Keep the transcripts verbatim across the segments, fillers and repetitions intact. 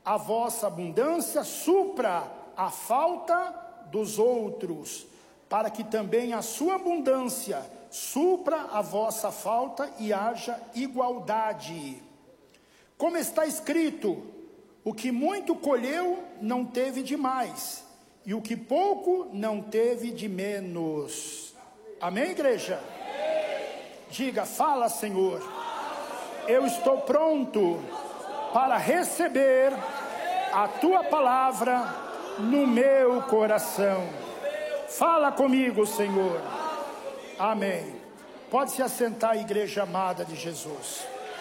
a vossa abundância supra a falta dos outros, para que também a sua abundância supra a vossa falta e haja igualdade. Como está escrito, o que muito colheu não teve de mais, e o que pouco não teve de menos. Amém, igreja? Diga, fala, Senhor, eu estou pronto para receber a tua palavra no meu coração. Fala comigo, Senhor. Amém. Pode se assentar, igreja amada de Jesus.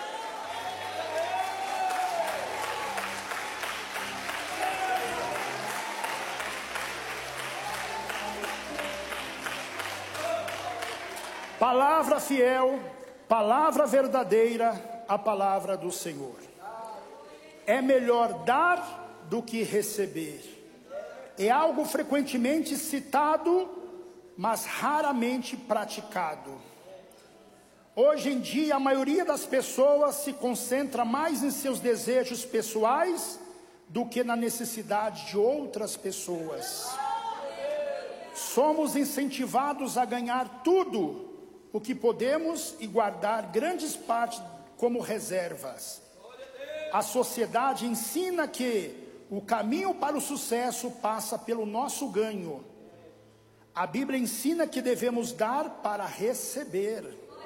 Palavra fiel, palavra verdadeira, a palavra do Senhor. É melhor dar do que receber. É algo frequentemente citado, mas raramente praticado. Hoje em dia, a maioria das pessoas se concentra mais em seus desejos pessoais do que na necessidade de outras pessoas. Somos incentivados a ganhar tudo o que podemos e guardar grandes partes como reservas. A sociedade ensina que o caminho para o sucesso passa pelo nosso ganho. A Bíblia ensina que devemos dar para receber.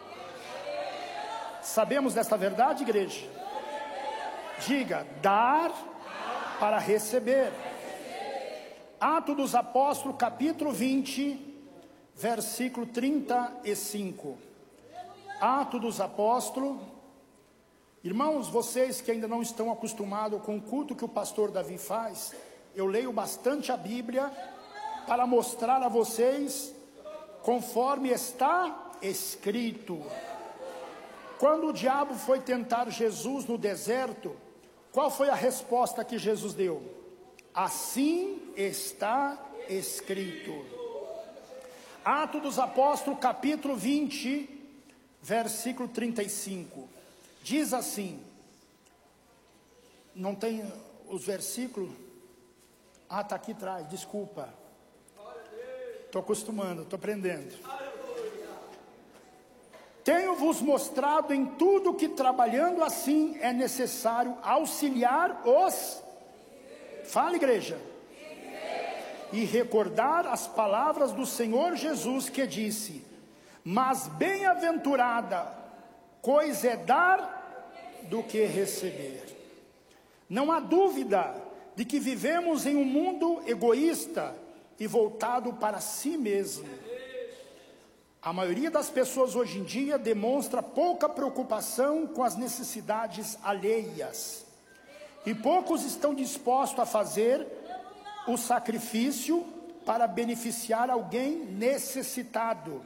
Sabemos desta verdade, igreja? Diga, dar para receber. Atos dos Apóstolos, capítulo vinte, versículo trinta e cinco. Atos dos Apóstolos. Irmãos, vocês que ainda não estão acostumados com o culto que o pastor Davi faz, eu leio bastante a Bíblia para mostrar a vocês conforme está escrito. Quando o diabo foi tentar Jesus no deserto, qual foi a resposta que Jesus deu? Assim está escrito. Atos dos Apóstolos, capítulo vinte, versículo trinta e cinco. Diz assim, não tem os versículos? Ah, está aqui atrás, desculpa. Estou acostumando, estou aprendendo. Tenho-vos mostrado em tudo que trabalhando assim é necessário auxiliar os... Fala, igreja. E recordar as palavras do Senhor Jesus que disse, mas bem-aventurada coisa é dar do que receber. Não há dúvida de que vivemos em um mundo egoísta e voltado para si mesmo. A maioria das pessoas hoje em dia demonstra pouca preocupação com as necessidades alheias. E poucos estão dispostos a fazer o sacrifício para beneficiar alguém necessitado.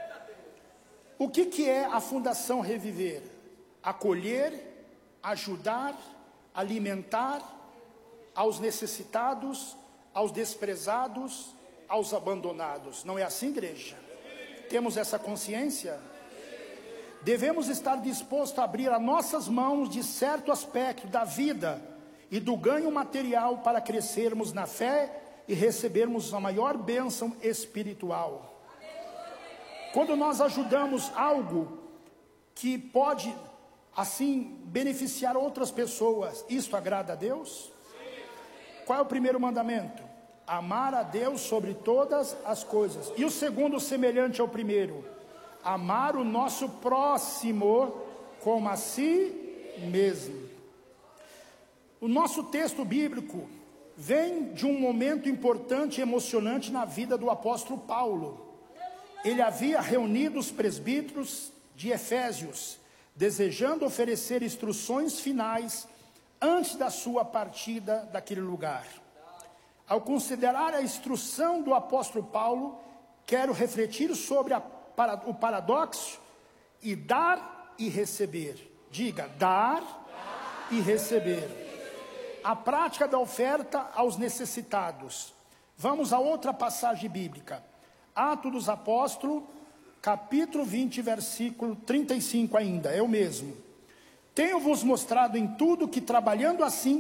O que, que é a Fundação Reviver? Acolher, ajudar, alimentar aos necessitados, aos desprezados, aos abandonados. Não é assim, igreja? Temos essa consciência? Devemos estar dispostos a abrir as nossas mãos de certo aspecto da vida e do ganho material para crescermos na fé e recebermos a maior bênção espiritual. Quando nós ajudamos algo que pode, assim, beneficiar outras pessoas, isso agrada a Deus? Qual é o primeiro mandamento? Amar a Deus sobre todas as coisas. E o segundo, semelhante ao primeiro, amar o nosso próximo como a si mesmo. O nosso texto bíblico vem de um momento importante e emocionante na vida do apóstolo Paulo. Ele havia reunido os presbíteros de Efésios, desejando oferecer instruções finais antes da sua partida daquele lugar. Ao considerar a instrução do apóstolo Paulo, quero refletir sobre a, para, o paradoxo e dar e receber. Diga, dar, dar e receber. A prática da oferta aos necessitados. Vamos a outra passagem bíblica. Atos dos Apóstolos, capítulo vinte, versículo trinta e cinco ainda, é o mesmo. Tenho-vos mostrado em tudo que trabalhando assim